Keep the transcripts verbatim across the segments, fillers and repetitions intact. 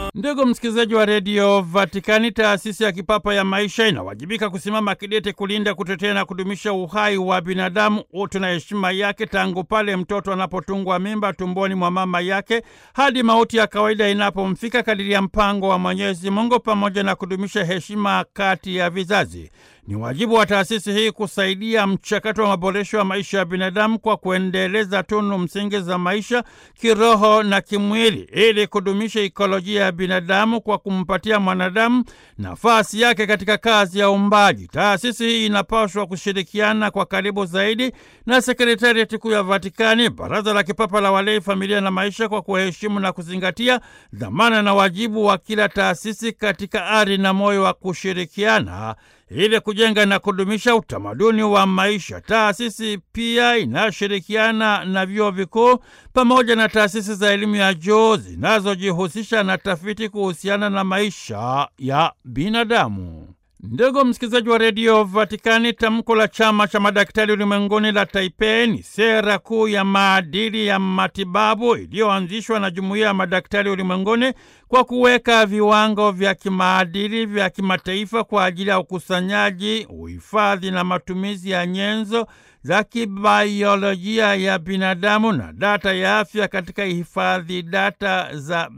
Ndugu msikilizaji wa redio Vatikani, taasisi ya kipapa ya maisha inawajibika kusimama kidete kulinda, kutetea na kudumisha uhai wa binadamu, utu na heshima yake, tangu pale mtoto anapotungwa mimba tumboni mwa mama yake hadi mauti ya kawaida inapomfika, kadiri ya mpango wa Mwenyezi Mungu, pamoja na kudumisha heshima kati ya vizazi. Ni wajibu wa taasisi hii kusaidia mchakato wa maboresho ya maisha ya binadamu kwa kuendeleza tunu msingi za maisha kiroho na kimwili, ili kudumisha ikolojia ya binadamu kwa kumpatia mwanadamu nafasi yake katika kazi ya uumbaji. Taasisi hii inapaswa kushirikiana kwa karibu zaidi na Sekretarieti Kuu ya Vatikani, Baraza la Kipapa la Walei, Familia na Maisha, kwa kuheshimu na kuzingatia dhamana na wajibu wa kila taasisi katika ari na moyo wa kushirikiana ili kujenga na kudumisha utamaduni wa maisha. Taasisi pia inashirikiana na vyuo vikuu pamoja na taasisi za elimu ya juu zinazojihusisha na tafiti kuhusiana na maisha ya binadamu. Ndugu msikilizaji wa redio Vatikani, tamko la chama cha madaktari ulimwenguni la Taipei ni sera kuu ya maadili ya matibabu iliyoanzishwa na jumuiya ya madaktari ulimwenguni kwa kuweka viwango vya kimaadili vya kimataifa kwa ajili ya ukusanyaji, uhifadhi na matumizi ya nyenzo za kibiolojia ya binadamu na data ya afya katika hifadhi data za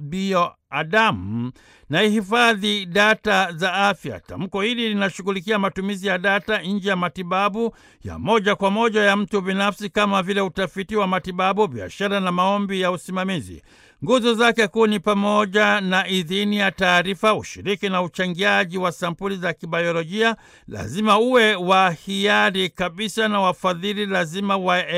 bioadamu na hifadhi data za afya. Tamko hili linashughulikia matumizi ya data nje ya matibabu ya moja kwa moja ya mtu binafsi, kama vile utafiti wa matibabu, biashara na maombi ya usimamizi. Nguzo zake kuu ni pamoja na idhini ya taarifa, ushiriki na uchangiaji wa sampuli za kibiolojia lazima uwe wa hiari kabisa, na wafadhili lazima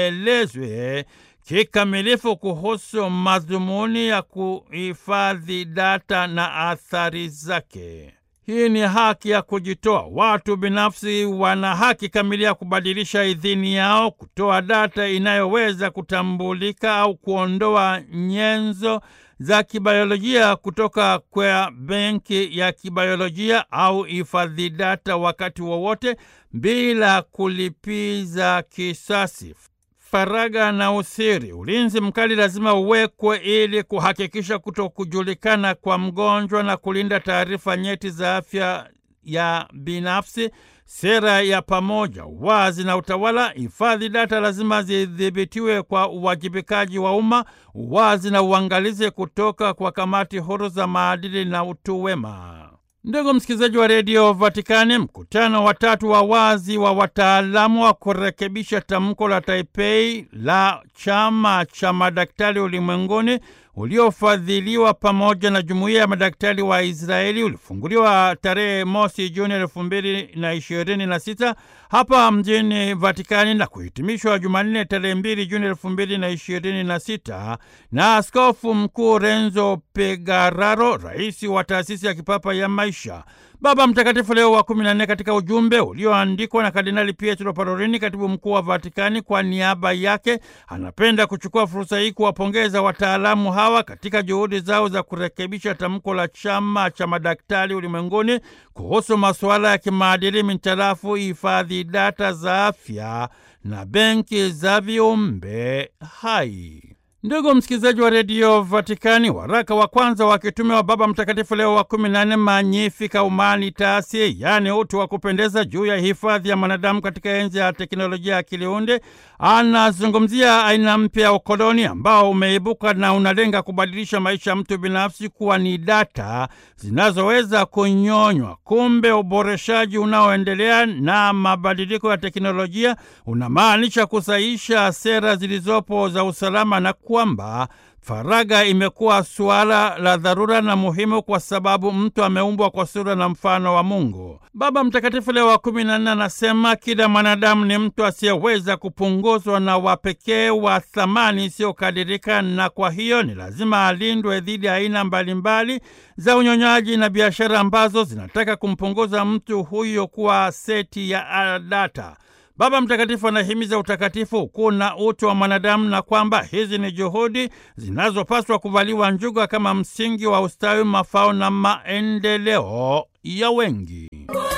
waelezwe kikamilifu kuhusu madhumuni ya kuhifadhi data na athari zake. Hii ni haki ya kujitoa. Watu binafsi wana haki kamili ya kubadilisha idhini yao, kutoa data inayoweza kutambulika au kuondoa nyenzo za kibiolojia kutoka kwa benki ya kibiolojia au hifadhi data wakati wowote bila kulipiza kisasi. Faragha na usiri. Ulinzi mkali lazima uwekwe ili kuhakikisha kutokujulikana kwa mgonjwa na kulinda taarifa nyeti za afya ya binafsi. Sera ya pamoja, uwazi na utawala. Hifadhi data lazima zidhibitiwe kwa uwajibikaji wa umma, uwazi na uangalizi kutoka kwa kamati huru za maadili na utu wema. Ndugu msikilizaji wa redio Vatikani, mkutano wa tatu wa wazi wa wataalamu wa kurekebisha tamko la Taipei la chama cha madaktari ulimwenguni uliofadhiliwa pamoja na jumuiya ya madaktari wa Israeli ulifunguliwa tarehe mosi Juni elfu mbili na ishirini na sita hapa mjini Vatikani na kuhitimishwa Jumanne tarehe mbili Juni elfu mbili na ishirini na sita na Askofu Mkuu Renzo Pegararo, rais wa taasisi ya kipapa ya maisha. Baba Mtakatifu Leo wa kumi na nne, katika ujumbe ulioandikwa na Kardinali Pietro Parolin, katibu mkuu wa Vatikani, kwa niaba yake anapenda kuchukua fursa hii kuwapongeza wataalamu hawa katika juhudi zao za kurekebisha tamko la chama cha madaktari ulimwenguni kuhusu masuala ya kimaadili mintarafu hifadhi data za afya na benki za viumbe hai. Ndugu msikilizaji wa redio Vatikani, waraka wa kwanza wa kitume wa Baba Mtakatifu Leo wa kumi na nne, Magnificat Humanitas, yaani utu wa kupendeza, juu ya hifadhi ya mwanadamu katika enzi ya teknolojia ya kiliunde, anazungumzia aina mpya ya ukoloni ambao umeibuka na unalenga kubadilisha maisha ya mtu binafsi kuwa ni data zinazoweza kunyonywa. Kumbe uboreshaji unaoendelea na mabadiliko ya teknolojia unamaanisha kusahihisha sera zilizopo za usalama, na kwamba faragha imekuwa suala la dharura na muhimu kwa sababu mtu ameumbwa kwa sura na mfano wa Mungu. Baba Mtakatifu Leo wa kumi na nne anasema kila mwanadamu ni mtu asiyeweza kupunguzwa na wa pekee wa thamani isiyokadirika, na kwa hiyo ni lazima alindwe dhidi ya aina mbalimbali za unyonyaji na biashara ambazo zinataka kumpunguza mtu huyo kuwa seti ya data. Baba Mtakatifu anahimiza utakatifu, ukuu na utu wa mwanadamu, na kwamba hizi ni juhudi zinazopaswa kuvaliwa njuga kama msingi wa ustawi, mafao na maendeleo ya wengi.